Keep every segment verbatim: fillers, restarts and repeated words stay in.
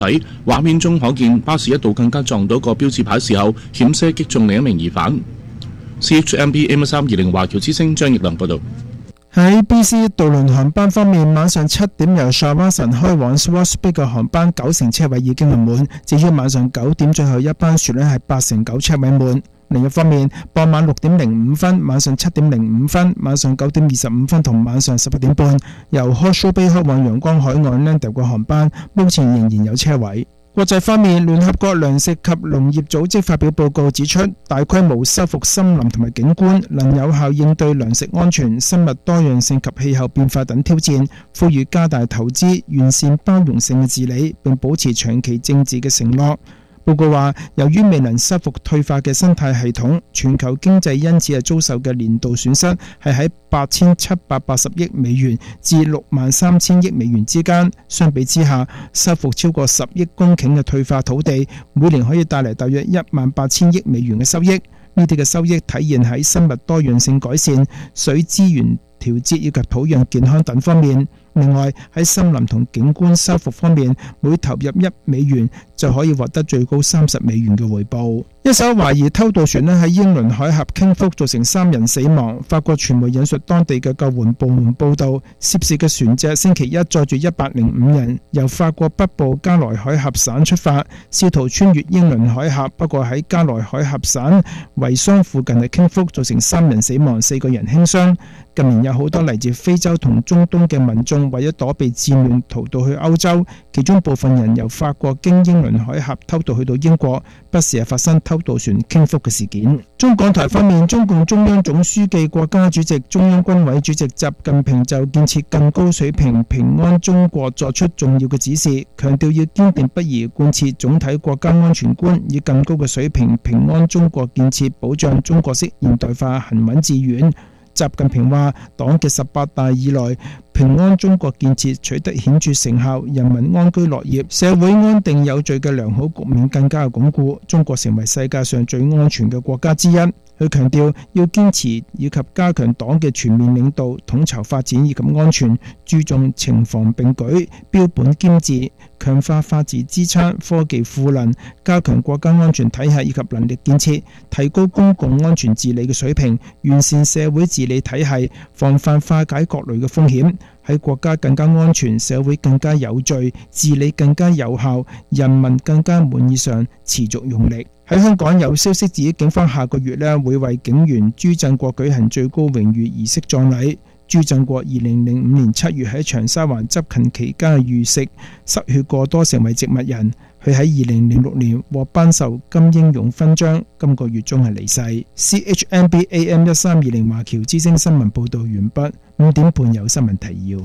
喺畫面中可見巴士一度更加撞到個標誌牌時候，險些擊中另一名疑犯。C H M B M 三二零華僑之聲張奕良報道。 喺 B C 渡輪航班方面，晚上七點由沙巴神開往 Swansea 嘅航班九成車位已經係滿，至於晚上九點最後一班船呢係八成九車位滿。另一方面，傍晚六點零五分、晚上七點零五分、晚上九點二十五分同晚上十一點半，由 Hawke's Bay 開往陽光海岸 Landau 嘅航班，目前仍然有車位。國際方面，聯合國糧食及農業組織發表報告指出，大規模修復森林同埋景觀能有效應對糧食安全、生物多樣性及氣候變化等挑戰，呼籲加大投資、完善包容性嘅治理，並保持長期政治嘅承諾。報告話，由於未能修復退化嘅生態系統，全球經濟因此係遭受嘅年度損失係喺八千七百八十億美元至六萬三千億美元之間。相比之下，修復超過十億公頃嘅退化土地，每年可以帶嚟大約一萬八千億美元嘅收益。呢啲嘅收益體現喺生物多樣性改善、水資源調節以及土壤健康等方面。另外喺森林同景觀修復方面，每投入一美元就可以獲得最高三十美元嘅回報。一艘懷疑偷渡船喺英倫海峽傾覆，造成三人死亡。法國傳媒引述當地嘅救援部門報道，涉事嘅船隻星期一載住一百零五人，由法國北部加萊海峽省出發，試圖穿越英倫海峽，不過喺加萊海峽省維桑附近係傾覆，造成三人死亡，四個人輕傷。近年有好多嚟自非洲同中東嘅民眾為咗躲避戰亂逃到去歐洲，其中部分人由法國經英倫海峽偷渡去到英國，不時係發生偷渡船傾覆嘅事件。中港台方面，中共中央總書記、國家主席、中央軍委主席習近平就建設更高水平平安中國作出重要嘅指示，強調要堅定不移貫徹總體國家安全觀，以更高嘅水平平安中國建設保障中國式現代化行穩致遠。習近平話，黨嘅十八大以來，平安中國建設取得顯著成效，人民安居樂業，社會安定有序嘅良好局面更加嘅鞏固，中國成為世界上最安全嘅國家之一。佢強調要堅持以及加強黨嘅全面領導、統籌發展以及安全，注重情防並舉、標本兼治，強化法治支撐、科技賦能，加強國家安全體系以及能力建設，提高公共安全治理嘅水平，完善社會治理體系，防範化解各類嘅風險，喺國家更加安全、社會更加有序、治理更加有效、人民更加滿意上持續用力。喺香港有消息指，警方下個月咧會為警員朱振國舉行最高榮譽儀式葬禮。朱振國二零零五年七月喺長沙灣執勤期間遇食失血過多，成為植物人。佢喺二零零六年獲頒授金英勇勳章，今個月中係離世。C H M B A M 一三二零華僑之聲新聞報道完畢。五點半有新聞提要。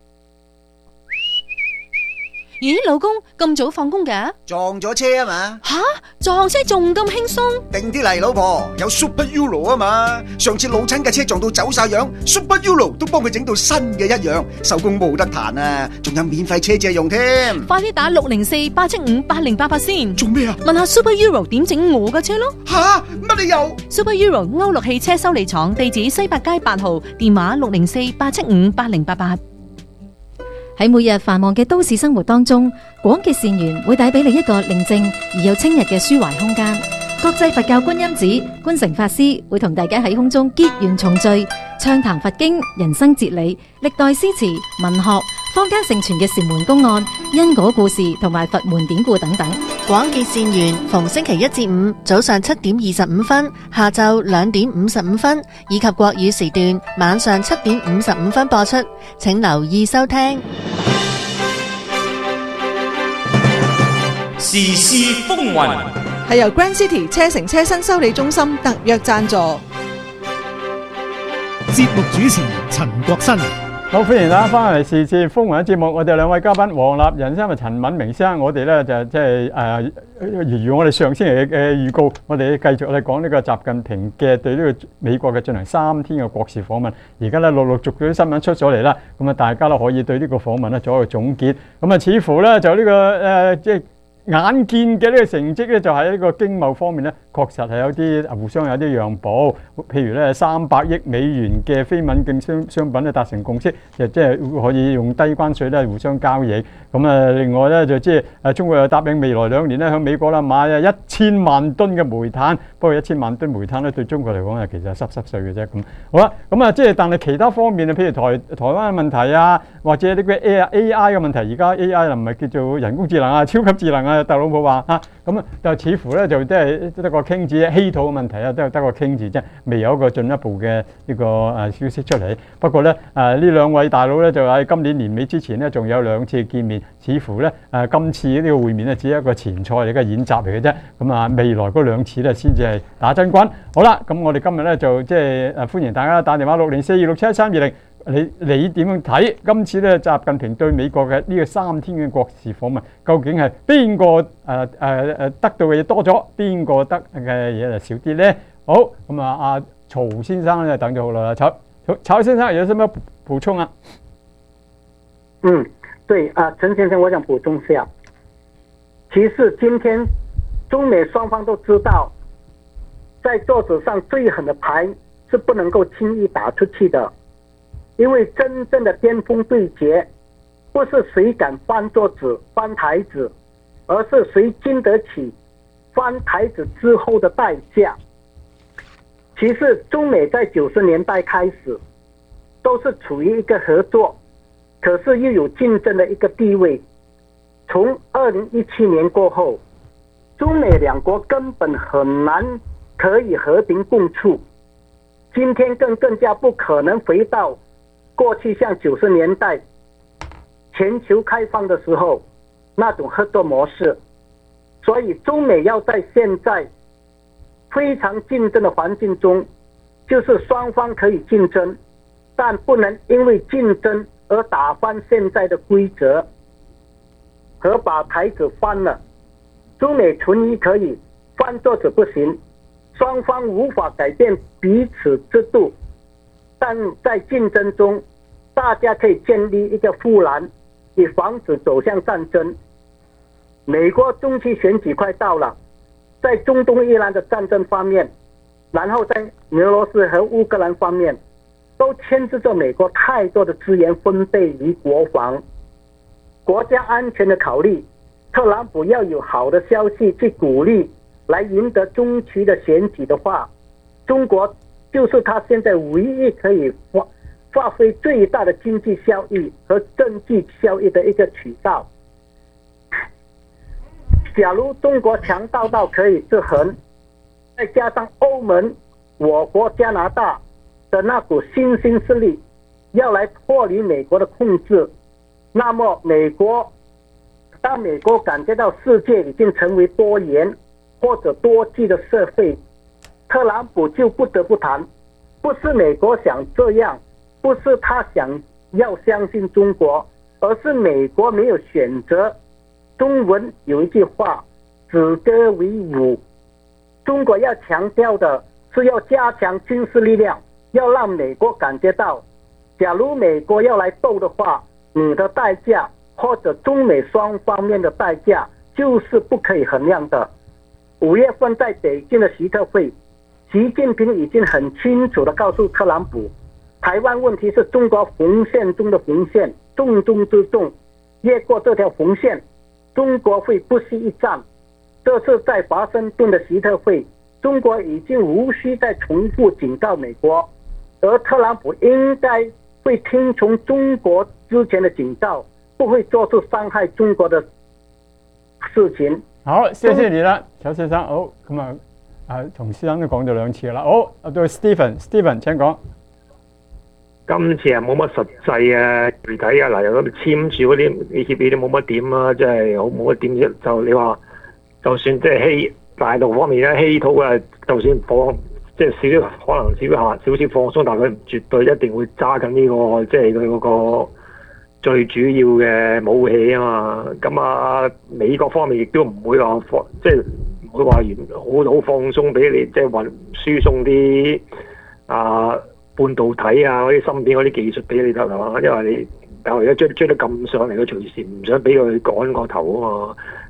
咦，老公咁早放工㗎？ 撞咗車啊嘛！ 吓，撞車仲咁輕鬆？ 定啲嚟，老婆，有 Super Euro 啊嘛！上次老親嘅車撞到走晒樣 ，Super Euro 都幫佢整到新嘅一樣，手工冇得彈啊！仲有免費車借用添。 快啲打六零四八七五八零八八先。 做咩啊？ 問下 Super Euro 點整我嘅車咯。 吓，乜你又 ？Super Euro 歐陸汽車修理廠，地址西八街八號，電話六零四八七五八零八八。 喺每日繁忙嘅都市生活當中，廣結善緣會帶俾你一個寧靜而又清日嘅抒懷空間。國際佛教觀音寺觀誠法師會同大家喺空中結緣重聚，暢談佛經、人生哲理、歷代詩詞、文學、坊間盛傳嘅禪門公案、因果故事同埋佛門典故等等。 廣結善緣，逢星期一至五早上七點二十五分、下晝兩點五十五分，以及國語時段晚上七點五十五分播出，請留意收聽。 時事風雲係由 Grand City 車城車身修理中心特約贊助。 節目主持陳國新。 好，歡迎大家翻嚟時事風雲嘅節目。我哋兩位嘉賓黃立仁先生同陳敏明先生，我哋咧就即係誒，如我哋上星期嘅預告，我哋繼續咧講呢個習近平嘅對呢個美國嘅進行三天嘅國事訪問。而家咧陸陸續續啲新聞出咗嚟啦，咁啊大家都可以對呢個訪問咧做一個總結。咁啊似乎咧就呢個誒即係眼見嘅呢個成績咧，就喺呢個經貿方面咧確實係有啲互相有啲讓步，譬如咧三百億美元嘅非敏感商商品咧達成共識，就即係可以用低關稅咧互相交易。咁啊，另外咧就即係誒中國又答應未來兩年咧向美國啦買啊一千萬噸嘅煤炭，不過一千萬噸煤炭咧對中國嚟講啊其實係濕濕碎嘅啫。咁好啦，咁啊即係但係其他方面啊，譬如台台灣嘅問題啊，或者呢個 A I 嘅問題，而家 A I 唔係叫做人工智能啊，超級智能啊，特朗普話啊，咁啊就似乎咧就即係得個傾字，稀土嘅問題啊，都係得個傾字啫，未有一個進一步嘅呢個誒消息出嚟。不過咧誒呢兩位大佬咧就喺今年年尾之前咧仲有兩次見面，似乎咧誒今次呢個會面咧只係一個前菜嚟嘅演習嚟嘅啫。咁啊未來嗰兩次咧先至係打真軍。好啦，咁我哋今日咧就即係誒歡迎大家打電話六零四二六七一三二零。你你點樣睇今次咧習近平對美國嘅呢個三天嘅國事訪問，究竟係邊個誒誒誒得到嘅嘢多咗，邊個得嘅嘢就少啲咧？好，咁啊，阿曹先生咧等咗好耐，曹曹先生有什麼補充啊？ 嗯，對啊，陳先生，我想補充一下，其實今天中美雙方都知道，在桌子上最狠的牌是不能夠輕易打出去的。因為真正的巔峰對決，不是誰敢翻桌子、翻台子，而是誰經得起翻台子之後的代價。其實中美在九十年代開始，都是處於一個合作，可是又有競爭的一個地位。從二零一七年過後，中美兩國根本很難可以和平共處，今天更更加不可能回到過去像九十年代全球開放的時候那種合作模式，所以中美要在現在非常競爭的環境中，就是雙方可以競爭，但不能因為競爭而打翻現在的規則和把台子翻了。中美存疑可以，翻桌子不行，雙方無法改變彼此制度，但在競爭中，大家可以建立一個護欄，以防止走向戰爭。美國中期選舉快到了，在中東伊朗的戰爭方面，然後在俄羅斯和烏克蘭方面，都牽制着美國太多的資源分配於國防、國家安全的考慮。特朗普要有好的消息去鼓勵，來贏得中期的選舉的話，中國就是他現在唯一可以發發揮最大的經濟效益和政治效益的一個渠道。假如中國強大到可以制衡，再加上歐盟、我國加拿大的那股新興勢力要來脫離美國的控制，那麼美國當美國感覺到世界已經成為多元或者多極的社會，特朗普就不得不談，不是美國想這樣，不是他想要相信中國，而是美國沒有選擇。中文有一句話，止戈為武，中國要強調的是要加強軍事力量，要讓美國感覺到，假如美國要來鬥的話，你的代價或者中美雙方面的代價就是不可以衡量的。五月份在北京的習特會，習近平已經很清楚地告訴特朗普，台灣問題是中國紅線中的紅線，重中之重，越過這條紅線，中國會不惜一戰。這次在華盛頓的習特會，中國已經無需再重複警告美國，而特朗普應該會聽從中國之前的警告，不會做出傷害中國的事情。 好，謝謝你啦，曹先生。好，咁啊，啊，同先生都講咗兩次啦。好，到 Stephen，Stephen 請講。 今次啊冇乜實際啊具體啊，嗱又咁簽署嗰啲協議都冇乜點啊，即係好冇乜點啫。就你話，就算即係稀大陸方面咧，稀土啊，就算放即係少少可能少少下少少放鬆，但係佢絕對一定會揸緊呢個即係佢嗰個最主要嘅武器啊嘛。咁啊，美國方面亦都唔會話放即係唔會話完好好放鬆俾你，即係運輸送啲啊。半導體啊，嗰啲芯片嗰啲技術俾你得係嘛？因為你但係而家追追得咁上嚟，佢隨時唔想俾佢趕個頭啊嘛。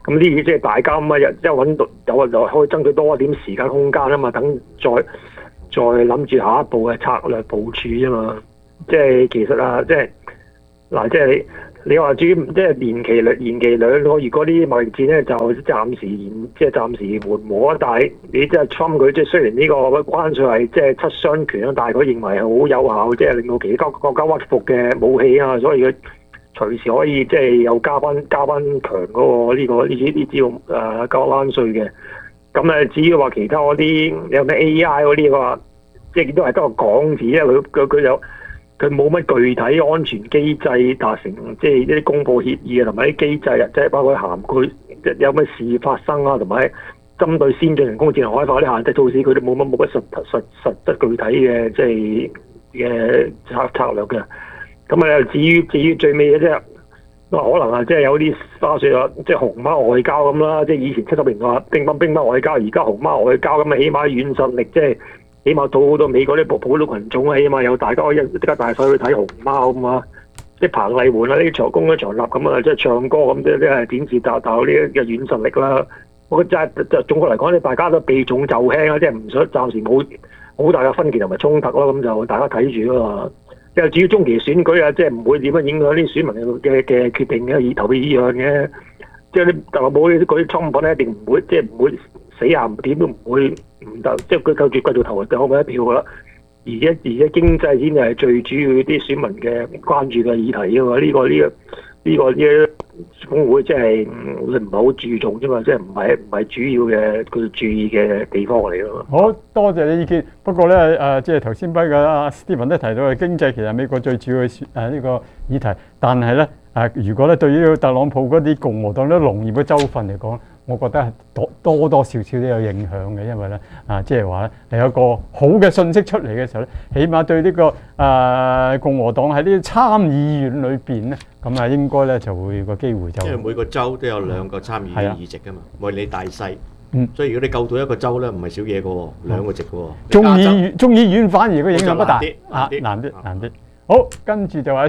咁呢啲即係大家咁啊，一揾到有就可以爭取多一點時間空間啊嘛，等再再諗住下一步嘅策略部署啫嘛。即係其實啊，即係嗱，即係你你話至於即係延期兩延期兩個月嗰啲貿易戰咧，就暫時延即係暫時緩和。但係你即係 Trump 佢即係雖然呢個關稅係即係七傷拳啊，但係佢認為係好有效，即係令到其他國家屈服嘅武器啊，所以佢隨時可以即係又加翻加翻強嗰個呢個呢啲呢啲誒加關稅嘅。咁誒至於話其他嗰啲有咩 A I 嗰啲話，即係都係得個講字啊，佢佢佢有。佢冇乜具體安全機制達成，即係一啲公佈協議啊，同埋啲機制啊，即係包括涵蓋有咩事發生啊，同埋針對先進人工智能開發啲限制措施，佢哋冇乜冇乜實實實質具體嘅即係嘅策策略嘅。咁啊，至於至於最尾嘅啫，可能啊，即係有啲花絮啊，即係熊貓外交咁啦，即係以前七十年代乒乓乒乓外交，而家熊貓外交咁啊，起碼軟實力即係。起碼討好多美國啲普通群眾啊，起碼有大家可以一家大細去睇熊貓咁啊，即係彭麗媛啊，呢啲長工啊長立咁啊，即係唱歌咁，即係即係點字達達呢啲嘅軟實力啦。我覺得就就總括嚟講咧，大家都避重就輕啊，即係唔想暫時冇好大嘅分歧同埋衝突咯。咁就大家睇住啊嘛。即係至於中期選舉啊，即係唔會點樣影響啲選民嘅嘅決定嘅，以投票意向嘅。即係啲特朗普嗰啲倉品咧，一定唔會即係唔會死硬點都唔會唔得，即係佢夠住繼續投投佢一票噶啦。而且而且經濟先係最主要啲選民嘅關注嘅議題啊嘛。呢個呢個呢個呢工會即係唔係好注重啫嘛，即係唔係唔係主要嘅佢注意嘅地方嚟咯。 好多謝你意見。不過咧誒，即係頭先跛嘅阿 Stephen 都提到嘅經濟其實美國最主要嘅誒呢個議題，但係咧誒，如果咧對於特朗普嗰啲共和黨啲農業嘅州份嚟講，我覺得係多多多少少都有影響嘅，因為咧啊，即係話咧，你有個好嘅信息出嚟嘅時候咧，起碼對呢、這個誒、呃、共和黨喺呢啲參議院裏邊咧，咁啊應該咧就會個機會就因為每個州都有兩個參議院議席㗎嘛，無論你大細， 嗯， 所以如果你救到一個州咧，唔係少嘢嘅喎，兩個席嘅喎。 眾議院眾議院反而個影響不大， 啊難啲難啲。好，跟住就話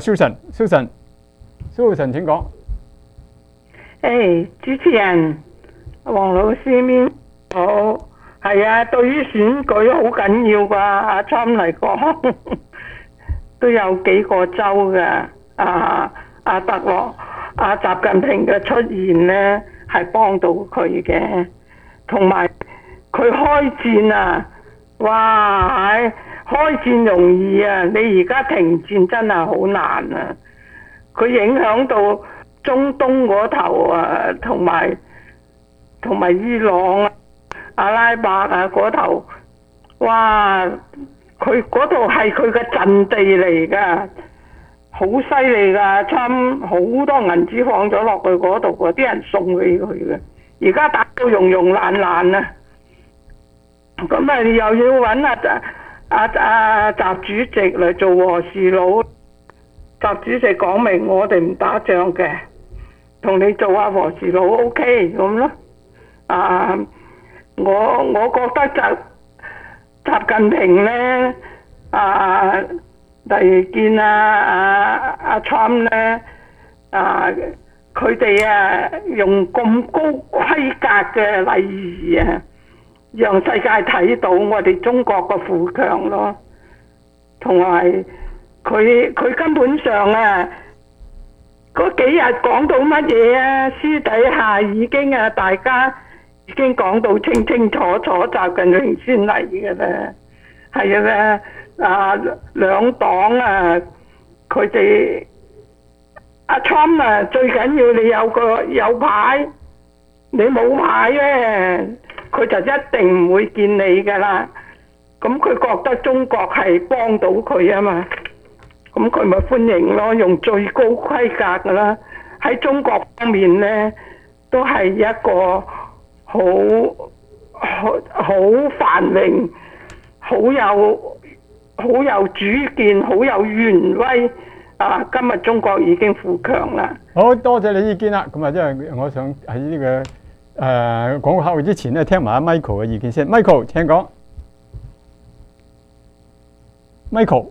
Susan，Susan，Susan 請講。 誒，主持人。黃老師面好，係啊，對於選舉好緊要㗎。阿侵嚟講都有幾個州嘅，啊阿特朗阿習近平嘅出現咧係幫到佢嘅，同埋佢開戰啊，哇！開戰容易啊，你而家停戰真係好難啊。佢影響到中東嗰頭啊，同埋。同埋伊朗啊、阿拉伯啊嗰頭，哇！佢嗰度係佢嘅陣地嚟㗎，好犀利㗎，差好多銀紙放咗落去嗰度喎，啲人送俾佢嘅。而家打到融融爛爛啊！咁啊，又要揾阿阿阿習主席嚟做和事佬。習主席講明我哋唔打仗嘅，同你做下和事佬 OK 咁咯。啊！我我覺得習習近平咧，啊，嚟見啊啊阿 Trump 咧，啊，佢哋啊用咁高規格嘅禮儀啊，讓世界睇到我哋中國嘅富強咯，同埋佢佢根本上啊，嗰幾日講到乜嘢啊，私底下已經啊大家。已經講到清清楚楚，習近平先嚟嘅啦，係啊，啊兩黨啊，佢哋阿 Trump 啊，最緊要你有個有牌，你冇牌咧，佢就一定唔會見你噶啦。咁佢覺得中國係幫到佢啊嘛，咁佢咪歡迎咯，用最高規格噶啦。喺中國方面咧，都係一個。好好好繁榮，好有好有主見，好有權威啊！今日中國已經富強啦。 好多謝你意見啦。咁啊，因為我想喺呢、這個誒、呃、廣告客戶之前咧，聽埋阿 Michael 嘅意見先。Michael 請講。Michael，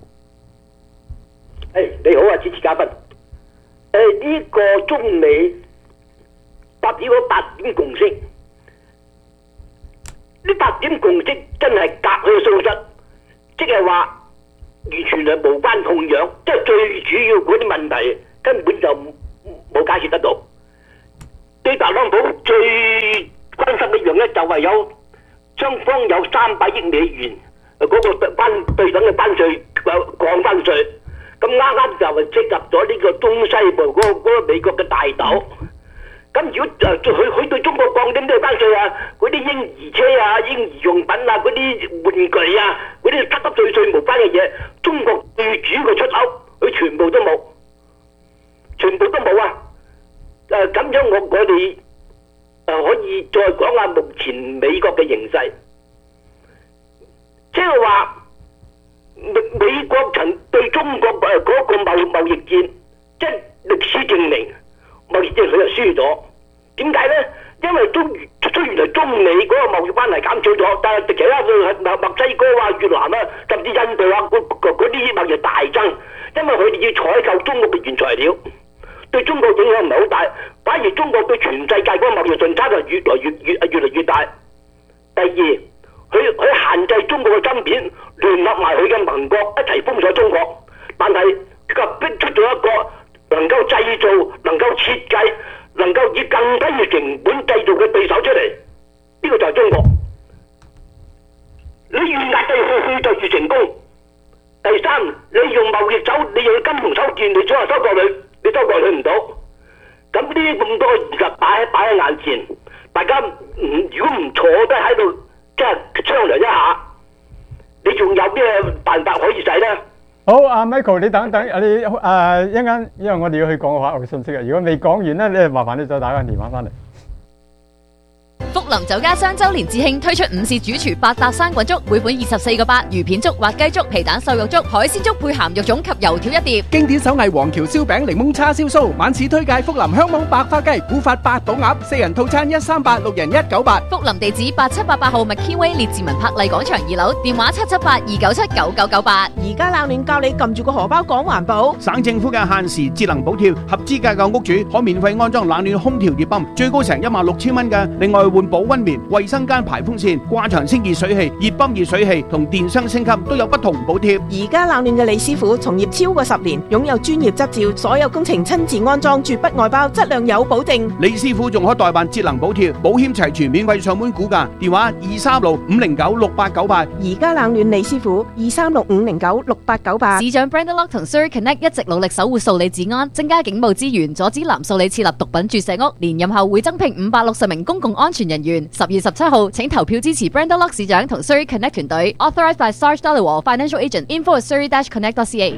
誒、hey, 你好啊，主持嘉賓。誒、hey, 呢個中美發表咗八點共識。呢八點共識真係隔靴搔癢，即係話完全係無關痛癢，即係最主要嗰啲問題根本就冇解決得到。對特朗普最關心一樣咧，就係有雙方有三百億美元嗰個關對等嘅關稅降關稅，咁啱啱就係涉及咗呢個東西部嗰、嗰個嗰個美國嘅大豆。咁如果誒佢佢對中國降啲咩關稅啊？嗰啲嬰兒車啊、嬰兒用品啊、嗰啲玩具啊、嗰啲濕濕碎碎無關嘅嘢，中國最主要嘅出口，佢全部都冇，全部都冇啊！誒、呃、咁樣我我哋誒、呃、可以再講下目前美國嘅形勢，即係話美美國曾對中國誒嗰個貿貿易戰，即係歷史證明。貿易戰佢就輸咗，點解咧？因為中雖然係中美嗰個貿易關係減少咗，但係其他嘅墨西哥啊、越南啊，甚至印度啊，嗰啲貿易大增，因為佢哋要採購中國嘅原材料，對中國影響唔係好大，反而中國對全世界嗰個貿易順差就越來越越越嚟越大。第二，佢佢限制中國嘅芯片，聯合埋佢嘅盟國一齊封鎖中國，但係佢逼出咗一個能夠製造、能夠設計、能夠以更低嘅成本製造嘅對手出嚟，呢、這個就係中國。你越壓低佢，佢就越成功。第三，你用貿易手，你用金融手段，你想話收割佢，你收割佢唔到。咁呢咁多現實擺喺擺喺眼前，大家唔如果唔坐低喺度，即係商量一下，你仲有咩辦法可以使咧？ 好，阿 Michael，你等等，你誒一陣間，因為我哋要去講個法律信息啊。如果未講完咧，你麻煩你再打個電話翻嚟。 福林酒家雙周年節慶推出午市主廚百搭生滾粥，每款二十四個八，魚片粥、滑雞粥、皮蛋瘦肉粥、海鮮粥配鹹肉粽及油條一碟。 經典手藝黃橋燒餅、檸檬叉燒酥，晚市推介福林香網白花雞、古法八寶鴨，四人套餐一三八，六人一九八。 福林地址八七八八號 McKinway 列治文柏麗廣場二樓，電話七七八二九七九九九八。 而家冷暖教你撳住個荷包講環保。 省政府嘅限時節能補貼，合資格嘅屋主可免費安裝冷暖空調熱泵，最高成一萬六千蚊嘅。另外換保溫棉、衛生間排風扇、掛牆清熱水器、熱泵熱水器同電箱升級都有不同補貼。 而家冷暖嘅李師傅從業超過十年，擁有專業執照，所有工程親自安裝，絕不外包，質量有保證。 李師傅仲可代辦節能補貼，保險齊全，免費上門估價，電話二三六五零九六八九八。 而家冷暖李師傅二三六五零九六八九八。 市長 Brandon Lock 同 Surrey Connect 一直努力守護數理治安，增加警務資源，阻止藍數理設立毒品注射屋。連任後會增聘五百六十名公共安全人員。十月十七號，請投票支持 Brandon Lock 市長同 Surrey Connect 團隊。Authorized by Sarge Dhaliwal Financial Agent. Info at surrey dash connect dot c a。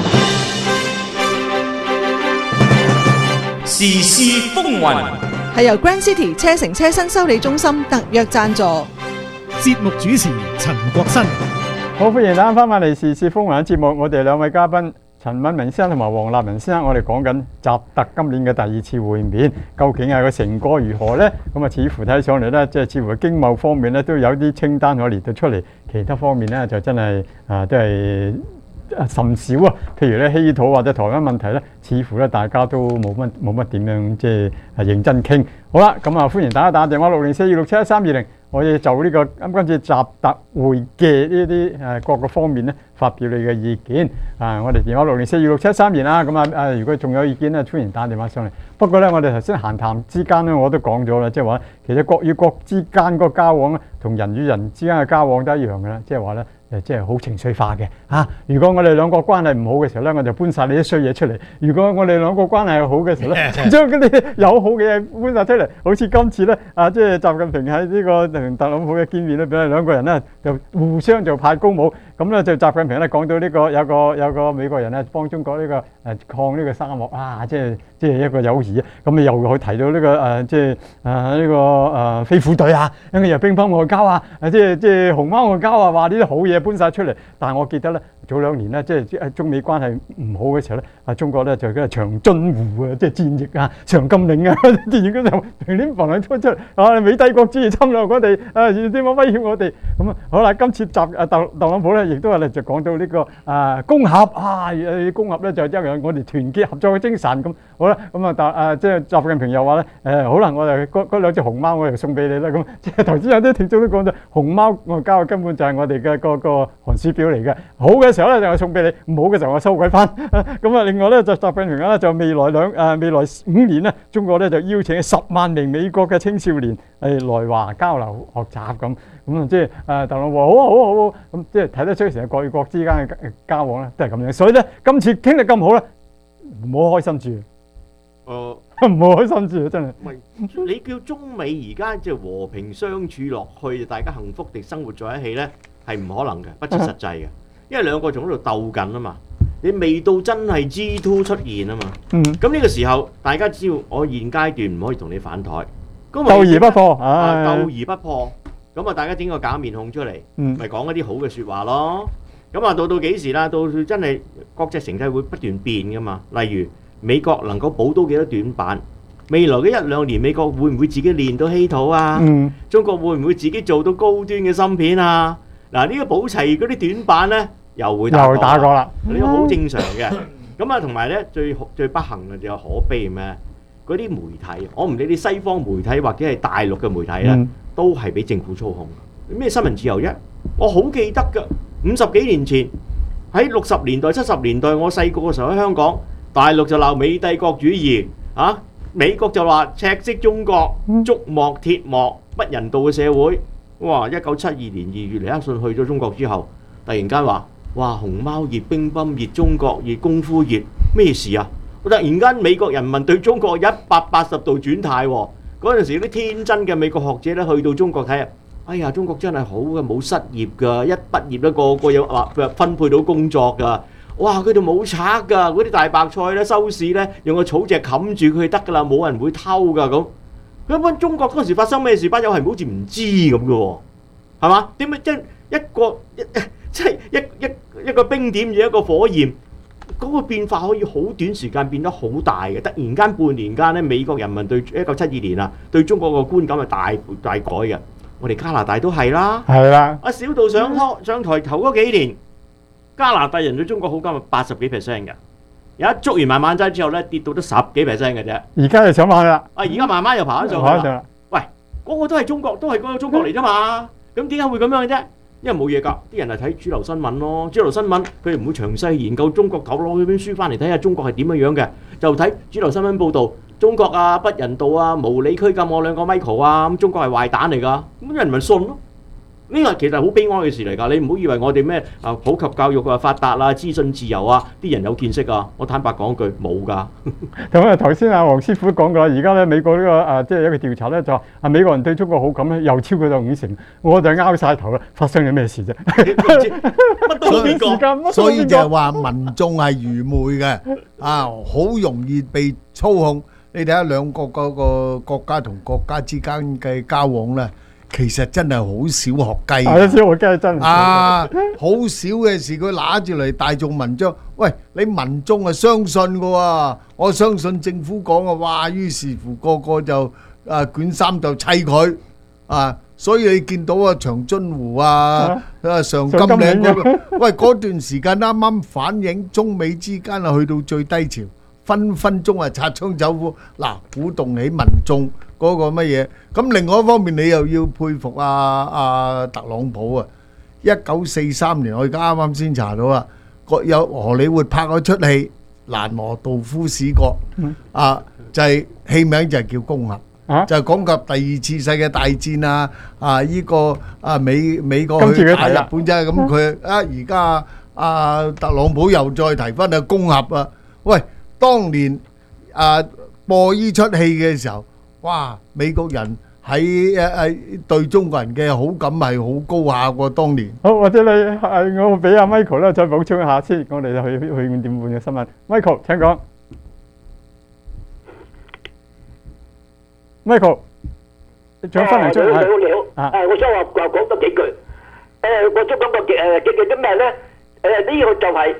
時事風雲係由 Grand City 車城車新修理中心特約贊助。 節目主持陳國新。 好，歡迎大家翻返嚟時事風雲嘅節目，我哋兩位嘉賓陳敏明先生同埋黃立文先生，我哋講緊習特今年嘅第二次會面，究竟係個成果如何呢？咁啊，似乎睇上嚟呢，即係似乎經貿方面呢都有啲清單可以列到出嚟，其他方面呢就真係啊都係甚少啊。譬如咧稀土或者台灣問題呢，似乎咧大家都冇乜冇乜點樣即係係認真傾。好啦，咁啊歡迎大家打電話六零四二六七一三二零。我哋就呢、這個咁今次習特會嘅呢啲誒各個方面咧，發表你嘅意見啊！我哋電話六零四二六七三二啦，咁啊啊！如果仲有意見咧，歡迎打電話上嚟。不過咧，我哋頭先閒談之間咧，我都講咗啦，即係話其實國與國之間個交往咧，同人與人之間嘅交往都一樣嘅啦，即係話咧誒，即係好情緒化嘅嚇。如果我哋兩個關係唔好嘅時候咧，我就搬晒你啲衰嘢出嚟；如果我哋兩個關係好嘅時候咧，將嗰啲有好嘅嘢搬晒出嚟。好似今次咧啊，即係習近平喺呢個同特朗普嘅見面咧，俾兩個人咧就互相就派高帽。咁咧就習近平咧講到呢個有個有個美國人咧幫中國呢個誒抗呢個沙漠啊，即係即係一個友誼啊。咁又去提到呢個誒即係誒呢個誒飛虎隊啊，跟住又乒乓外交啊，誒即係即係熊貓外交啊，話呢啲好嘢搬晒出嚟。但係我記得咧早兩年咧即係中美關係唔好嘅時候咧， 啊中國咧就叫長津湖啊，即係戰役啊、長甘嶺啊戰役嗰時候，平啲浮出出嚟啊，美帝國主義侵略我哋啊，點樣威脅我哋咁啊？好啦，今次習啊特特朗普咧，亦都係咧就講到呢個啊攻合啊，攻合咧就因為我哋團結合作嘅精神咁。好啦，咁啊但啊即係習近平又話咧誒，好啦，我哋嗰嗰兩隻熊貓我哋送俾你啦咁。即係頭先有啲聽眾都講到熊貓我交嘅根本就係我哋嘅個個寒暑表嚟嘅，好嘅時候咧就我送俾你，唔好嘅時候我收鬼翻。咁啊，另外咧就習近平咧就未來兩誒未來五年咧，中國咧就邀請十萬名美國嘅青少年誒來華交流學習咁。咁啊即係誒特朗普好啊好啊好啊，咁即係睇得出成日國與國之間嘅交往咧都係咁樣。所以咧今次傾得咁好咧，唔好開心住。誒唔好開心住啊！真係。 喂，你叫中美而家即係和平相處落去，大家幸福地生活在一起咧，係唔可能嘅，不切實際嘅。因為兩個仲喺度鬥緊啊嘛，你未到真係 G 二 出現啊嘛。嗯。咁呢個時候，大家知道我現階段唔可以同你反台。咁鬥而不破，唉。 啊，鬥而不破。咁啊，大家整個假面孔出嚟，咪講一啲好嘅説話咯。咁啊，到到幾時啦？到真係國際形勢會不斷變噶嘛。例如美國能夠補到幾多短板？未來嘅一兩年，美國會唔會自己練到稀土啊？嗯、中國會唔會自己做到高端嘅芯片啊？嗱，呢個補齊嗰啲短板咧，又會打過打過啦。呢個好正常嘅。咁啊，同埋咧最最不幸嘅就係可悲咩？嗰啲媒體，我唔理你西方媒體或者係大陸嘅媒體咧，嗯、都係俾政府操控。咩新聞自由啫？我好記得㗎，五十幾年前喺六十年代、七十年代，我細個嘅時候喺香港。大陸就鬧美帝國主義，啊！美國就話赤色中國、竹幕鐵幕、不人道嘅社會。哇！一九七二年二月尼克遜去咗中國之後，突然間話：哇！熊貓熱、乒乓熱、中國熱、功夫熱，咩事啊？突然間美國人民對中國一百八十度轉態喎。嗰陣時啲天真嘅美國學者咧去到中國睇啊，哎呀！中國真係好嘅，冇失業㗎，一畢業咧個個有話分配到工作㗎。哇！佢哋冇賊㗎，嗰啲大白菜咧收市咧用個草席冚住佢得㗎啦，冇人會偷㗎咁。咁樣中國嗰時發生咩事，班友係好似唔知咁嘅喎，係嘛？點解即係一個一即係一一一個冰點與一個火焰，嗰個變化可以好短時間變得好大嘅。突然間半年間咧，美國人民對一九七二年啊對中國個觀感係大大改嘅。我哋加拿大都係啦，係啦。阿小道上台上台頭嗰幾年。加拿大人對中國好感係八十幾 percent 嘅，有一捉完慢慢劑之後咧，跌到得十幾 percent 嘅啫。而家就上翻啦。啊，而家慢慢又爬翻上去啦。喂，嗰個都係中國，都係嗰個中國嚟啫嘛。咁點解會咁樣嘅啫？因為冇嘢㗎，啲人係睇主流新聞咯。主流新聞佢哋唔會詳細研究中國，頭攞嗰本書翻嚟睇下中國係點樣樣嘅，就睇主流新聞報導。中國啊，不人道啊，無理拘禁我兩個 Michael 啊，咁中國係壞蛋嚟㗎，咁人咪信咯。呢個其實好悲哀嘅事嚟㗎，你唔好以為我哋咩啊普及教育啊發達啊資訊自由啊啲人有見識啊，我坦白講句冇㗎。 咁啊頭先阿黃師傅講過啦，而家咧美國呢、這個啊即係一個調查咧就話啊美國人對中國好感咧又超過咗五成，我就拗晒頭啦，發生咗咩事啫？乜都冇講， 所以就係話民眾係愚昧嘅啊，好容易被操控。你睇下兩個嗰個國家同國家之間嘅交往咧。其實真係好少學雞，係啊，小學雞真係啊，好少嘅事佢拿住嚟大做文章。喂，你民眾係相信嘅喎，我相信政府講嘅，哇！於是乎個個就啊捲衫就砌佢啊，所以你見到啊長津湖啊啊上甘嶺嗰個，喂嗰段時間啱啱反映中美之間啊去到最低潮，分分鐘係擦槍走火，嗱鼓動起民眾。嗰個乜嘢？咁另外一方面，你又要佩服阿阿特朗普啊！一九四三年，我而家啱啱先查到啦，個有荷里活拍嗰出戲《蘭羅道夫史國》啊，就係戲名就係叫《攻合》，就係講及第二次世界大戰啊！啊，依個啊美美國去打日本啫，咁佢啊而家阿特朗普又再提翻啊攻合啊！喂，當年啊播依出戲嘅時候。哇！美國人喺誒誒對中國人嘅好感係好高下喎，當年。 好，或者你係我俾阿 Michael 咧再補充一下先，我哋去去五點半嘅新聞。Michael 請講。Michael，你想分嚟出嚟？ 你好，你好。啊，我想話話講多幾句。誒，我想講個誒嘅嘅啲咩咧？誒，呢個就係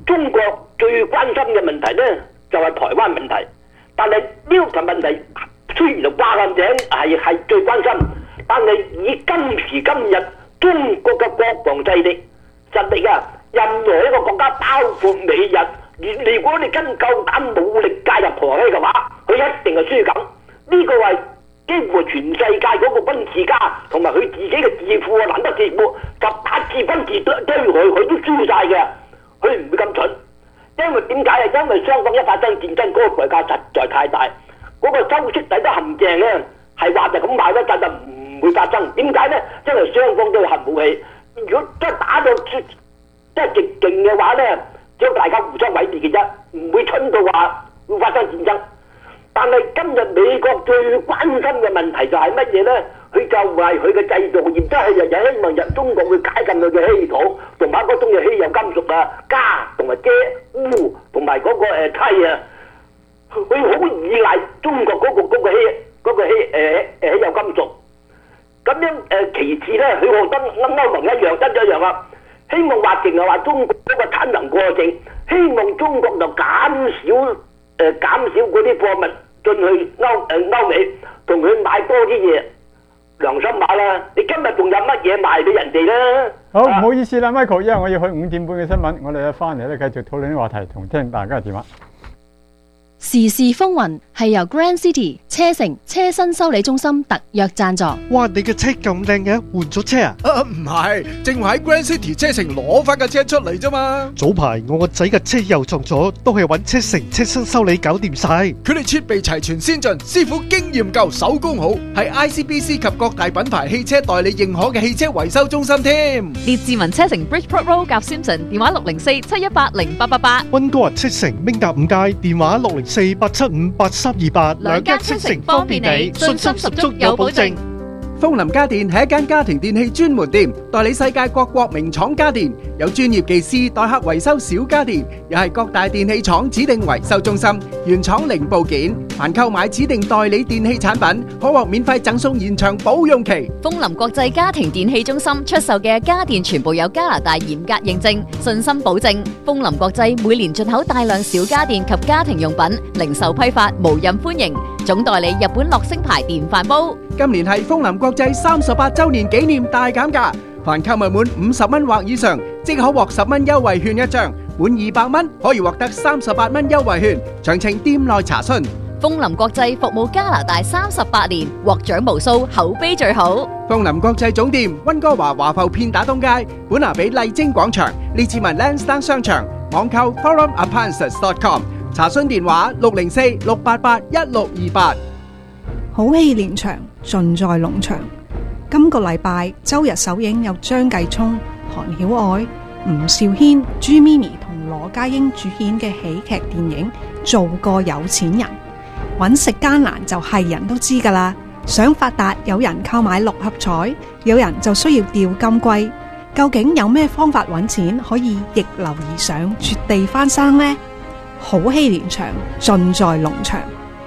中國最關心嘅問題呢，就係台灣問題。但係呢個問題雖然就掛個名係係最關心，但係以今時今日中國嘅國防勢力實力啊，任何一個國家，包括美日，如果你真夠膽武力介入台灣嘅話，佢一定係輸緊。呢個係幾乎全世界嗰個軍事家同埋佢自己嘅智庫啊，難得智庫十八次軍事堆堆佢，佢都輸晒嘅，佢唔會咁蠢。因為點解啊？因為雙方一發生戰爭，嗰、那個代價實在太大，嗰、那個收息抵得陷阱咧，係話就咁話啦，但就唔會發生。點解咧？因為雙方都有核武器，如果真係打到即係極勁嘅話咧，只有大家互相毀滅嘅啫，唔會蠢到話會發生戰爭。但係今日美國最關心嘅問題就係乜嘢咧？佢就係佢嘅製造業，即係日日希望入中國去解禁佢嘅稀土，同埋嗰種嘅稀有金屬啊、鎵同埋鎵、鎢同埋嗰個誒鈦啊，佢好依賴中國嗰、嗰個嗰、嗰個稀嗰、嗰個稀誒誒稀有金屬。咁樣誒、呃，其次咧，佢學得歐歐盟一樣，真一樣啊！希望話淨係話中國嗰個產能過剩，希望中國就減少誒、呃、減少嗰啲貨物進去歐誒歐美，同佢買多啲嘢。良心話啦，你今日仲有乜嘢賣俾人哋咧？ 好，唔好意思啦 ，Michael，因為我要去五點半嘅新聞，我哋咧翻嚟咧繼續討論啲話題，同聽大家嘅電話。 時事風雲係由 Grand City 車城車身修理中心特約贊助。 哇！你嘅車咁靚嘅，換咗車啊？ 啊，唔係，正話喺 Grand City 車城攞翻架車出嚟啫嘛。 早排我個仔嘅車又撞咗，都係揾車城車身修理搞掂晒。 佢哋設備齊全先進，師傅經驗夠，手工好，係 I C B C 及各大品牌汽車代理認可嘅汽車維修中心添。 列治文車城 Bridgeport Road 夾 Simpson， 電話六零四七一八零八八八。 溫哥華車城明達五街，電話六零四八七五八三二八。 兩間車城方便你，信心十足有保證。 風林家電係一間家庭電器專門店，代理世界各國名廠家電，有專業技師代客維修小家電，又係各大電器廠指定維修中心，原廠零部件。凡購買指定代理電器產品，可獲免費贈送延長保用期。 風林國際家庭電器中心出售嘅家電全部有加拿大嚴格認證，信心保證。風林國際每年進口大量小家電及家庭用品，零售批發無任歡迎。總代理日本樂聲牌電飯煲。 今年係風林國際三十八周年紀念大減價，凡購物滿五十蚊或以上，即可獲十蚊優惠券一張；滿二百蚊可以獲得三十八蚊優惠券。詳情店內查詢。 風林國際服務加拿大三十八年，獲獎無數，口碑最好。 風林國際總店溫哥華華埠片打東街，本拿比麗晶廣場，列治文 Lansdowne 商場，網購 forum appliances dot com。查詢電話六零四六八八一六二八。 好戲連場，盡在農場。今個禮拜周日首映有張繼聰、韓曉愛、吳兆軒、朱咪咪同羅家英主演嘅喜劇電影《做個有錢人》。揾食艱難就係人都知㗎啦。想發達，有人購買六合彩，有人就需要釣金龜。究竟有咩方法揾錢可以逆流而上，絕地翻生呢？好戲連場，盡在農場。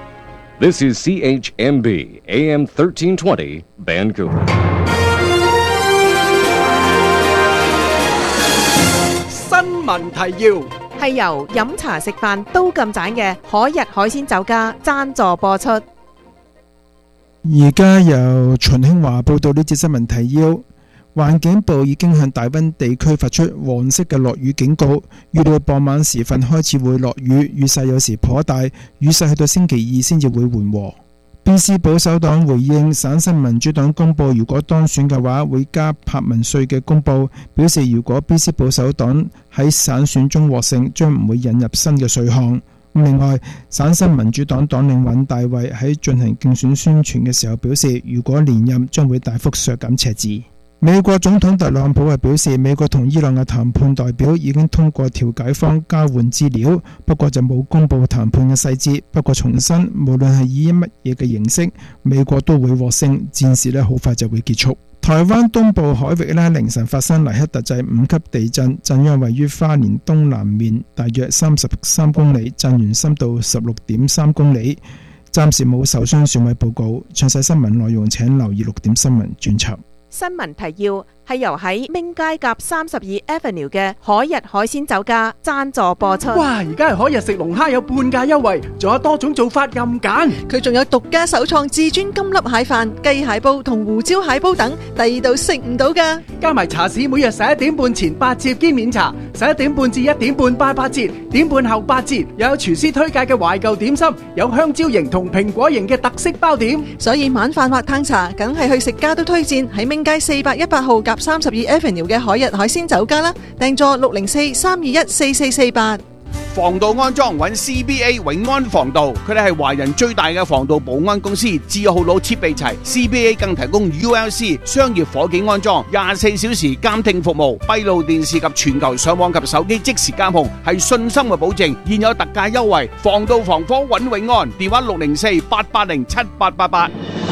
This is C H M B A M thirteen twenty Vancouver。 新聞提要係由飲茶食飯都咁盞嘅海逸海鮮酒家贊助播出。 而家由秦興華報道呢節新聞提要。環境部已經向大溫地區發出黃色嘅落雨警告，預料傍晚時分開始會落雨，雨勢有時頗大，雨勢去到星期二先至會緩和。B C 保守黨回應省新民主黨公佈如果當選嘅話會加柏文稅嘅公佈，表示如果 B C 保守黨喺省選中獲勝，將唔會引入新嘅稅項。另外，省新民主黨黨領尹大衛喺進行競選宣傳嘅時候表示，如果連任將會大幅削減赤字。美國總統特朗普係表示，美國同伊朗嘅談判代表已經通過調解方交換資料，不過就冇公布談判嘅細節。不過重申，無論係以乜嘢嘅形式，美國都會獲勝，戰事呢好快就會結束。台灣東部海域呢凌晨發生黎克特制五級地震，震央位於花蓮東南面大約三十三公里，震源深度十六點三公里，暫時冇受傷損毀報告。詳細新聞內容請留意六點新聞專輯。 新聞提要係由喺明街夾三十二 Avenue 嘅海日海鮮酒家贊助播出。 哇！而家係海日食龍蝦有半價優惠，仲有多種做法任揀。 佢仲有獨家首創至尊金粒蟹飯、雞蟹煲同胡椒蟹煲等，第二度食唔到㗎。 加埋茶市每日十一點半前八折兼免茶，十一點半至一點半八八折，點半後八折。又有廚師推介嘅懷舊點心，有香蕉型同蘋果型嘅特色包點。 所以晚飯或嘆茶，梗係去食家都推薦喺明街四百一百號夾三十二 Avenue 嘅海日海鮮酒家啦，訂座六零四三二一四四四八。 防盜安裝揾 C B A 永安防盜，佢哋係華人最大嘅防盜保安公司，字號佬設備齊 ，C B A 更提供 U L C 商業火警安裝，廿四小時監聽服務，閉路電視及全球上網及手機即時監控，係信心嘅保證。現有特價優惠，防盜防火揾永安，電話六零四八八零七八八八。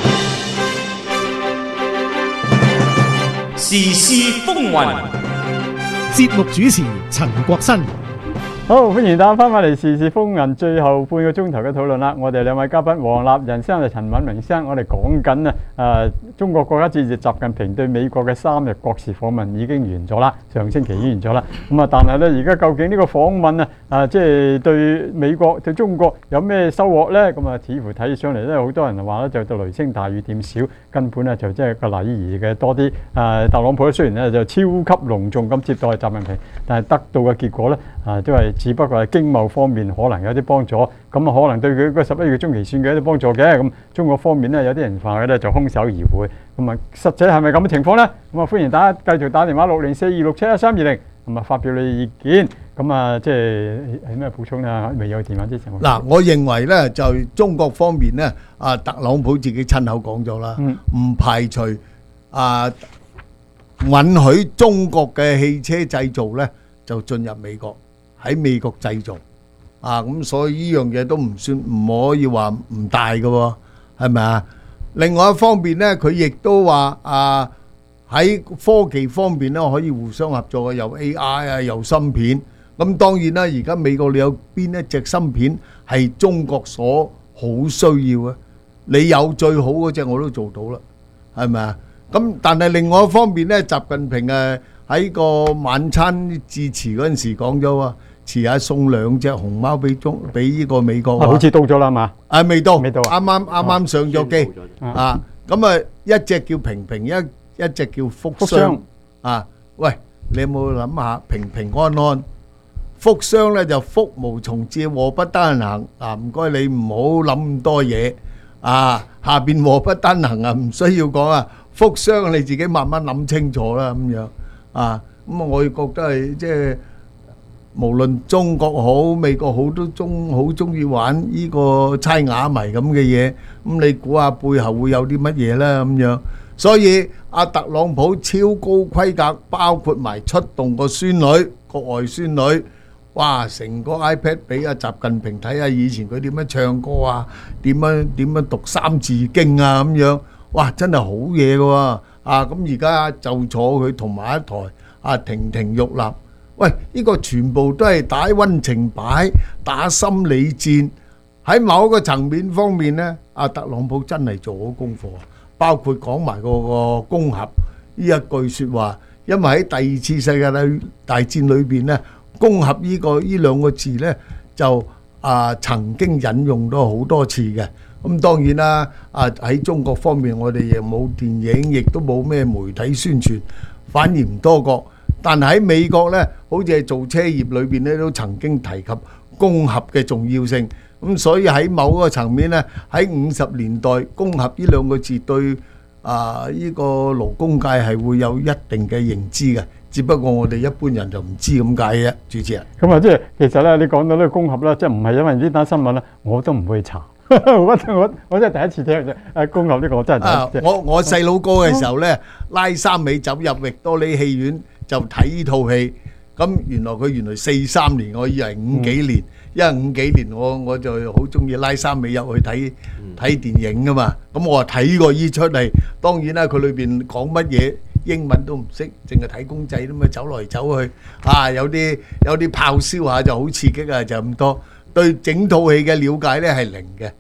時事風雲，節目主持陳國新。 好，歡迎大家翻返嚟時事風雲最後半個鐘頭嘅討論啦。我哋兩位嘉賓黃立仁先生同陳敏明先生，我哋講緊啊誒中國國家主席習近平對美國嘅三日國事訪問已經完咗啦，上星期已經完咗啦。咁啊，但係咧而家究竟呢個訪問啊啊即係對美國對中國有咩收穫咧？咁啊，似乎睇上嚟咧，好多人話咧就對雷聲大雨點小，根本咧就即係個禮儀嘅多啲。誒，特朗普咧雖然咧就超級隆重咁接待習近平，但係得到嘅結果咧啊都係只不過係經貿方面可能有啲幫助，咁啊可能對佢個十一月中期選舉有啲幫助嘅。咁中國方面咧有啲人話佢咧就空手而回，咁啊實際係咪咁嘅情況咧？咁啊歡迎大家繼續打電話六零四二六七一三二零，咁啊發表你意見。咁啊即係係咩補充啊？未有電話之前。 嗱，我認為咧就中國方面咧，啊特朗普自己親口講咗啦，唔排除啊允許中國嘅汽車製造咧就進入美國。喺美國製造啊，咁所以呢樣嘢都唔算唔可以話唔大嘅喎，係咪啊？另外一方面咧，佢亦都話啊喺科技方面咧可以互相合作嘅，又 A I 啊，又芯片。咁當然啦，而家美國你有邊一隻芯片係中國所好需要嘅？你有最好嗰隻我都做到啦，係咪啊？咁但係另外一方面咧，習近平誒喺個晚餐致辭嗰陣時講咗喎。遲下送兩隻熊貓俾中俾呢個美國， 好似到咗啦嘛？ 啊，未到， 未到， 啱啱啱啱上咗機啊！咁啊，一隻叫平平，一一隻叫福箱啊！喂，你有冇諗下平平安安？福箱咧就福無從至，禍不單行啊！唔該你唔好諗咁多嘢啊！下邊禍不單行啊，唔需要講啊！福箱你自己慢慢諗清楚啦，咁樣啊！咁啊，我覺得係即係。無論中國好美國好，都中好中意玩呢個猜啞謎咁嘅嘢，咁你估下背後會有啲乜嘢呢？咁樣，所以阿特朗普超高規格，包括埋出動個孫女，國外孫女，哇！成個 iPad 俾阿習近平睇下以前佢點樣唱歌啊，點樣點樣讀三字經啊咁樣，哇！真係好嘢㗎喎，啊咁而家就坐佢同埋一台啊亭亭玉立。喂，呢個全部都係打溫情牌、打心理戰。喺某一個層面方面呢，阿特朗普真係做咗功課，包括講埋嗰個攻核呢一句説話。因為喺第二次世界大戰裏邊呢，攻核呢個呢兩個字呢，就啊曾經引用咗好多次嘅。咁當然啦，啊喺中國方面，我哋亦冇電影，亦都冇咩媒體宣傳，反而唔多覺。但喺美國呢，好似係做車業裏邊咧，都曾經提及攻核嘅重要性。咁所以喺某個層面呢，喺五十年代，攻核呢兩個字對啊呢個勞工界係會有一定嘅認知嘅。只不過我哋一般人就唔知咁解嘅，主持人。 咁啊，即係其實咧，你講到呢個攻核咧，即係唔係因為呢單新聞咧，我都唔會查。我我我真係第一次聽啫。誒，攻核呢個我真係第一次。 我我細佬哥嘅時候咧，拉衫尾走入域多利戲院就睇呢套戲。咁原來佢原來四三年，我以為五幾年，因為五幾年我我就好中意拉衫尾入去睇睇電影噶嘛。咁我話睇過依出嚟，當然啦，佢裏邊講乜嘢英文都唔識，淨係睇公仔咁樣走來走去，啊有啲有啲炮燒下就好刺激啊，就咁多。對整套戲嘅了解咧係零嘅，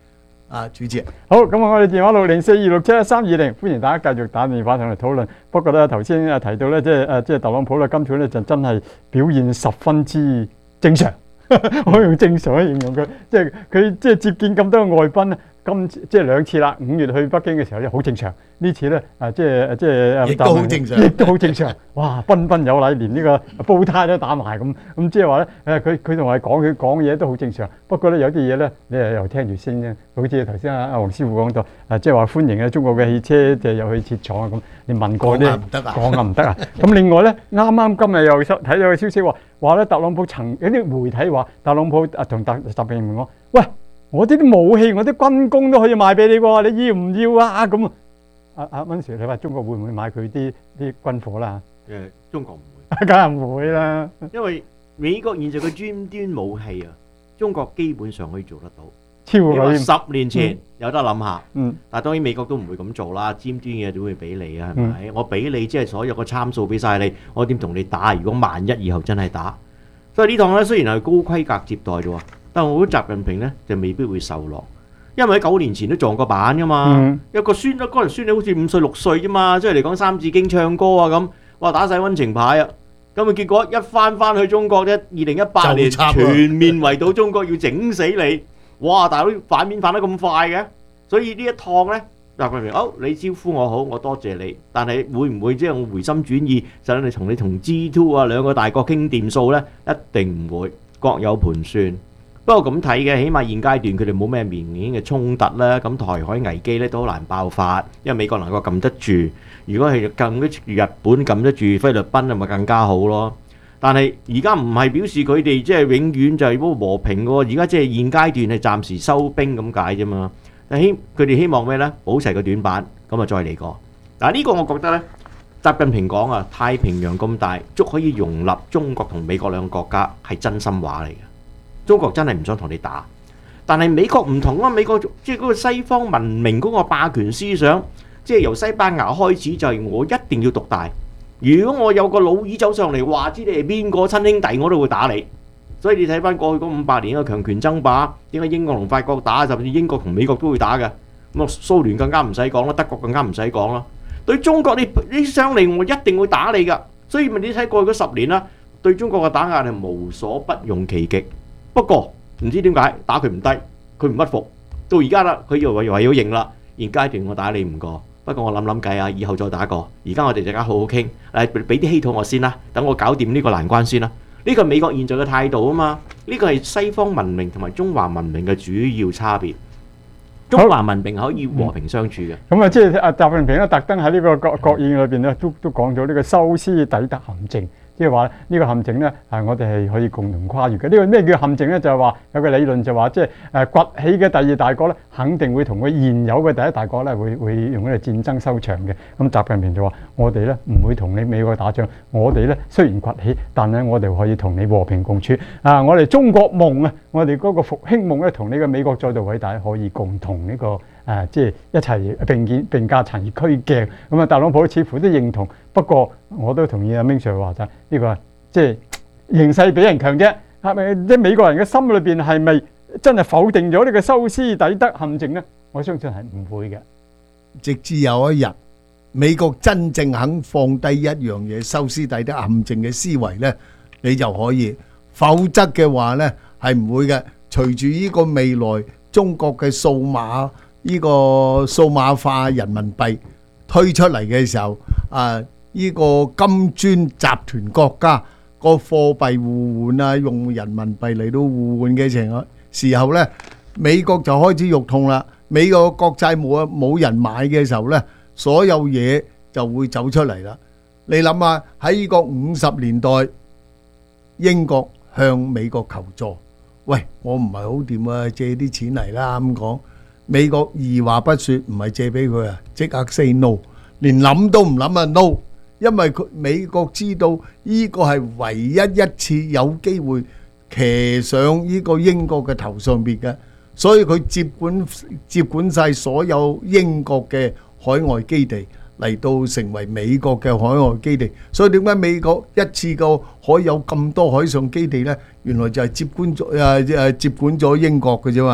啊，主持人。 好，咁啊，我哋電話六零四二六七一三二零，歡迎大家繼續打電話上嚟討論。不過咧，頭先啊提到咧，即係誒，即係特朗普咧，今次咧就真係表現十分之正常，我用正常去形容佢，即係佢即係接見咁多個外賓咧。今次即係兩次啦，五月去北京嘅時候咧好正常，呢次咧啊即係即係亦都好正常， 亦都好正常，哇彬彬有禮，連呢個煲呔都打埋咁，咁即係話咧誒佢佢同我哋講佢講嘢都好正常，不過咧有啲嘢咧你係又聽住先啫，好似頭先阿阿黃師傅講到誒即係話歡迎啊中國嘅汽車就又去設廠啊咁，你問過啲講啊唔得啊，咁另外咧啱啱今日又睇到個消息話話咧特朗普曾有啲媒體話特朗普啊同特習近平講喂。我啲啲武器，我啲軍工都可以賣俾你喎，你要唔要啊？咁啊，阿阿温 Sir，你話中國會唔會買佢啲啲軍火啦？ 誒，中國唔會， 梗係唔會啦。 因為美國現在嘅尖端武器啊，中國基本上可以做得到。 超過十年前、嗯、有得諗下， 嗯， 但係當然美國都唔會咁做啦，尖端嘅點會俾你啊？係咪？嗯、我俾你即係所有個參數俾晒你，我點同你打？如果萬一以後真係打，所以呢趟咧雖然係高規格接待啫喎。但係我覺得習近平咧就未必會受落，因為喺九年前都撞過板噶嘛，嗯、一個孫一個人孫女好似五歲六歲啫嘛，即係嚟講三字經唱歌啊咁，哇打晒溫情牌啊，咁啊結果一翻翻去中國啫，二零一八年全面圍堵中國要整死你，哇大佬反面反得咁快嘅，所以呢一趟咧習近平，哦你招呼我好，我多謝你，但係會唔會即係我回心轉意，就你同你同 G 二 啊兩個大國傾掂數咧，一定唔會，各有盤算。不過咁睇嘅，起碼現階段佢哋冇咩明顯嘅衝突啦。咁台海危機咧都好難爆發，因為美國能夠撳得住。如果係撳得住日本、撳得住菲律賓，咪更加好咯。但係而家唔係表示佢哋即係永遠就係嗰個和平喎。而家即係現階段係暫時收兵咁解啫嘛。但希佢哋希望咩呢？保齊個短板，咁啊再嚟過。嗱呢個我覺得呢，習近平講啊，太平洋咁大，足可以容納中國同美國兩個國家，係真心話嚟嘅。中國真係唔想同你打，但係美國唔同啊！美國即係嗰個西方文明嗰個霸權思想，即係由西班牙開始就係我一定要獨大。如果我有個老二走上嚟話知你係邊個親兄弟，我都會打你。所以你睇翻過去嗰五百年嘅強權爭霸，點解英國同法國打，甚至英國同美國都會打嘅？咁啊，蘇聯更加唔使講啦，德國更加唔使講啦。對中國你你上嚟，我一定會打你㗎。所以咪你睇過去嗰十年啦，對中國嘅打壓係無所不用其極。不過唔知點解打佢唔低，佢唔屈服，到而家啦，佢又話又話要認啦。現階段我打你唔過，不過我諗諗計啊，以後再打過。而家我哋大家好好傾，誒俾啲稀土我先啦，等我搞掂呢個難關先啦。呢個係美國現在嘅態度啊嘛，呢個係西方文明同埋中華文明嘅主要差別。中華文明可以和平相處嘅。咁啊，即係阿習近平咧，特登喺呢個國國宴裏邊咧，都都講咗呢個修斯底德陷阱。即係話呢個陷阱咧，係我哋係可以共同跨越嘅。呢個咩叫陷阱咧？就係話有個理論就話，即係誒崛起嘅第二大國咧，肯定會同佢現有嘅第一大國咧，會會用呢個戰爭收場嘅。咁習近平就話：我哋咧唔會同你美國打仗，我哋咧雖然崛起，但係我哋可以同你和平共處。啊，我哋中國夢啊，我哋嗰個復興夢咧，同呢個美國再度偉大，可以共同呢個。誒、啊，即係一齊並肩並駕齊驅嘅，咁啊，特朗普似乎都認同。不過我都同意阿明 Sir 話齋，呢個即係形勢比人強啫。係咪即係美國人嘅心裏邊係咪真係否定咗呢個修斯底德陷阱咧？我相信係唔會嘅。 直至有一日，美國真正肯放低一樣嘢修斯底德陷阱嘅思維咧，你就可以；否則嘅話咧，係唔會嘅。隨住呢個未來中國嘅數碼。呢個數碼化人民幣推出嚟嘅時候，啊，呢個金磚集團國家個貨幣互換啊，用人民幣嚟到互換嘅情況時候呢，美國就開始肉痛啦。美國國債冇冇人買嘅時候呢，所有嘢就會走出嚟啦。你諗下喺呢個五十年代，英國向美國求助，喂，我唔係好掂啊，借啲錢嚟啦咁講。美國二話不說，唔係借俾佢啊，即刻 say no， 連諗都唔諗啊 no， 因為佢美國知道呢個係唯一一次有機會騎上呢個英國嘅頭上邊嘅，所以佢接管接管晒所有英國嘅海外基地嚟到成為美國嘅海外基地。所以點解美國一次過可以有咁多海上基地呢？原來就係接管咗誒誒接管咗英國嘅啫嘛。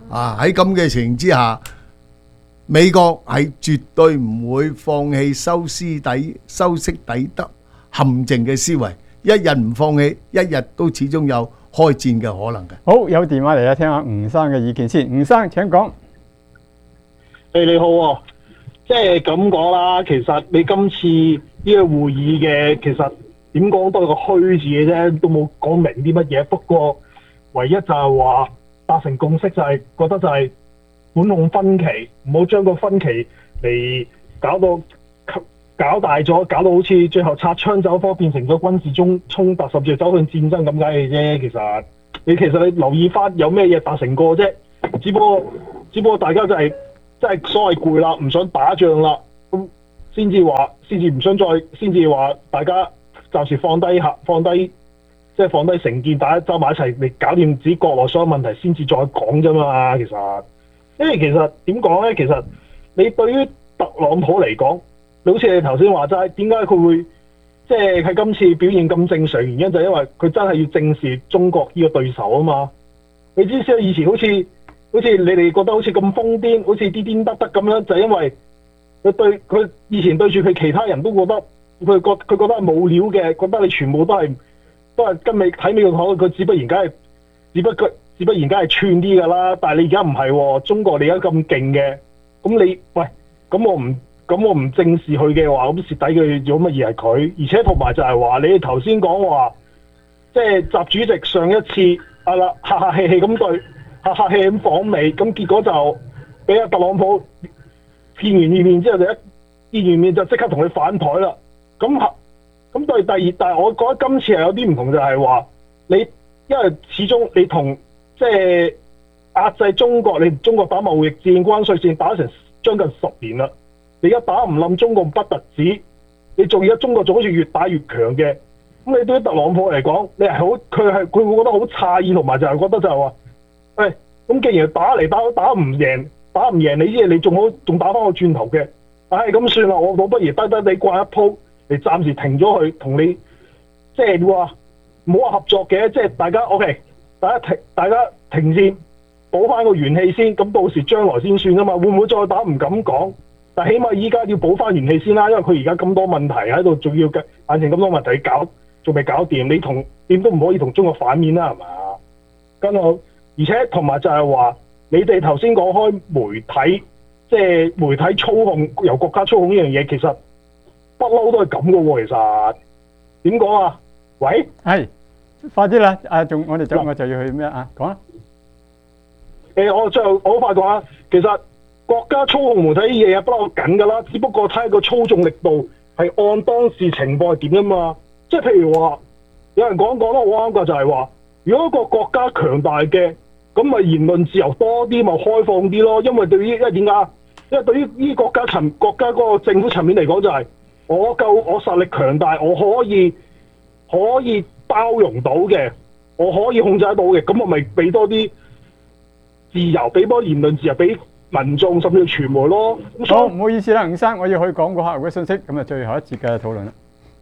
啊！喺咁嘅情形之下，美國係絕對唔會放棄修斯底修昔底德陷阱嘅思維，一日唔放棄，一日都始終有開戰嘅可能嘅。 好，有電話嚟啊，聽下吳生嘅意見先。吳生請講。 誒、hey, 你好喎、哦，即係咁講啦，其實你今次呢個會議嘅其實點講都係個虛字嘅啫，都冇講明啲乜嘢。不過唯一就係話達成共識就係覺得就係管控分歧，唔好將個分歧嚟搞到搞大咗，搞到好似最後擦槍走火變成咗軍事中衝突，甚至走向戰爭咁解嘅啫。其實你其實你留意翻有咩嘢達成過啫？只不過只不過大家就係、是。即係所謂攰啦，唔想打仗啦，咁先至話，先至唔想再，先至話大家暫時放低下，放低即係放低成見，大家走埋一齊嚟搞掂自己國內所有問題，先至再講啫嘛。其實，因為其實點講咧？其實你對於特朗普嚟講，你好似你頭先話齋，點解佢會即係喺今次表現咁正常？原因就係因為佢真係要正視中國呢個對手啊嘛。你知唔知以前好似？好似你哋覺得好似咁瘋癲，好似癲癲得得咁樣，就係、因為佢對佢以前對住佢其他人都覺得佢覺佢覺得係冇料嘅，覺得你全部都係都係跟你睇美國口，佢只不然梗係只不過只不然梗係串啲㗎啦。但係你而家唔係喎，中國你而家咁勁嘅，咁你喂咁我唔咁我唔正視佢嘅話，咁蝕底嘅有乜嘢係佢？而且同埋就係話你哋頭先講話，即係習主席上一次啊啦客客氣氣咁對。客客氣咁訪美，咁結果就俾阿特朗普見完面之後就一見完面就即刻同佢反台啦。咁咁對第二，但係我覺得今次係有啲唔同，就係話你因為始終你同即係壓制中國，你中國打貿易戰、關稅戰打成將近十年啦。你而家打唔冧中國不特止，你仲而家中國仲好似越打越強嘅。咁你對於特朗普嚟講，你係好佢係佢會覺得好詫異，同埋就係覺得就係話。喂，咁既然打嚟打都打唔贏，打唔贏你啲嘢，你仲好仲打翻個轉頭嘅，唉，咁算啦，我倒不如低低地掛一鋪嚟暫時停咗佢，同你即係話唔好話合作嘅，即係大家 OK， 大家停大家停戰，補翻個元氣先，咁到時將來先算啊嘛，會唔會再打唔敢講，但起碼依家要補翻元氣先啦，因為佢而家咁多問題喺度，仲要嘅眼前咁多問題搞，仲未搞掂，你同點都唔可以同中國反面啦，係嘛？跟我。而且同埋就係話，你哋頭先講開媒體，即係媒體操控由國家操控呢樣嘢，其實不嬲都係咁嘅喎。其實點講啊？喂， 係快啲啦！啊，仲我哋走我就要去咩啊？講啦。 誒，我最後我好快講啊。其實國家操控媒體呢嘢嘢不嬲緊㗎啦，只不過睇下個操縱力度係按當時情況係點啊嘛。即係譬如話，有人講講得好啱嘅就係話，如果一個國家強大嘅。咁咪言論自由多啲，咪開放啲咯。因為對於因為點解？因為對於呢國家層國家嗰個政府層面嚟講，就係我夠我實力強大，我可以可以包容到嘅，我可以控制得到嘅。咁我咪俾多啲自由，俾多言論自由俾民眾甚至傳媒咯。 好，唔好意思啦，吳生，我要去講個客戶嘅信息。咁啊，最後一節嘅討論啦。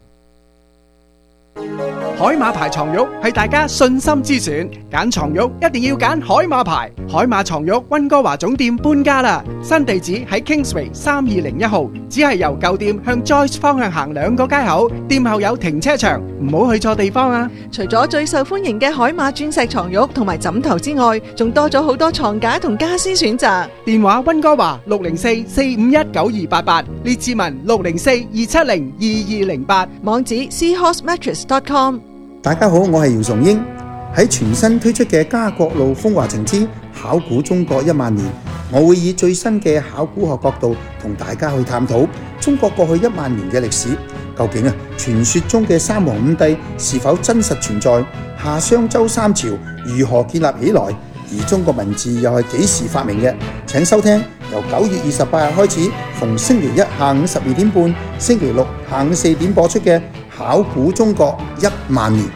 海馬牌床褥係大家信心之選，揀床褥一定要揀海馬牌。海馬床褥溫哥華總店搬家啦，新地址喺 Kingsway 三二零一號，只係由舊店向 Joyce 方向行兩個街口，店後有停車場，唔好去錯地方啊！ 除咗最受歡迎嘅海馬鑽石床褥同埋枕頭之外，仲多咗好多床架同家私選擇。 電話溫哥華六零四四五一九二八八，列治文六零四二七零二二零八， 網址 seahorse mattress dot com。 大家好，我係姚崇英。喺全新推出嘅家國路風華情之考古中國一萬年，我會以最新嘅考古學角度同大家去探討中國過去一萬年嘅歷史。究竟啊，傳說中嘅三皇五帝是否真實存在？夏商周三朝如何建立起來？而中國文字又係幾時發明嘅？請收聽由九月二十八日開始，逢星期一下午十二點半、星期六下午四點播出嘅考古中國一萬年。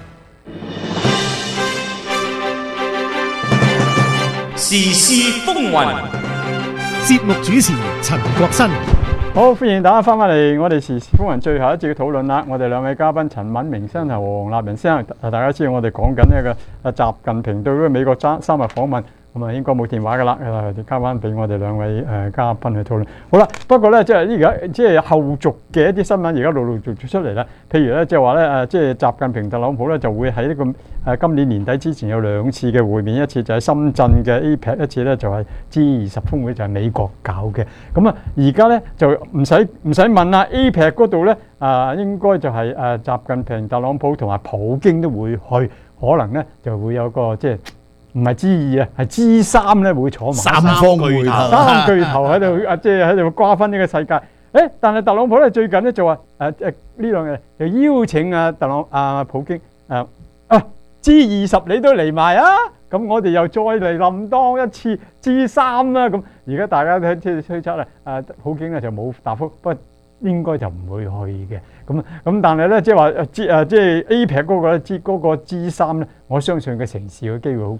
時事風雲，節目主持陳國新。 好，歡迎大家翻返嚟我哋時事風雲最後一節嘅討論啦。我哋兩位嘉賓陳敏明生同黃立仁生，大家知道我哋講緊呢個啊習近平對嗰個美國三三日訪問， 咁啊應該冇電話噶啦，誒交翻俾我哋兩位誒嘉賓去討論。好啦，不過咧即係而家即係後續嘅一啲新聞，而家陸陸續續出嚟啦。譬如咧即係話咧誒，即係習近平特朗普咧就會喺呢個誒今年年底之前有兩次嘅會面，一次就喺深圳嘅 A P E C， 一次咧就係 G 二十峰會，就係美國搞嘅。咁啊而家咧就唔使唔使問啦 ，A P E C 嗰度咧啊應該就係誒習近平、特朗普同埋普京都會去，可能咧就會有個即係。唔係 G 二啊，係 G 三咧會坐埋三方會頭， 三巨頭喺度啊，即係喺度瓜分呢個世界。誒，但係特朗普咧最近咧就話誒誒呢兩日就邀請啊特朗啊普京誒啊 G 二十你都嚟埋啊，咁我哋又再嚟冧當一次 G 三啦。咁而家大家都即係推測咧，誒普京咧就冇答覆，不過應該就唔會去嘅。咁咁但係咧即係話 G 誒即係 A P E C 嗰個咧 G 嗰個 G 三咧，我相信嘅成事嘅機會好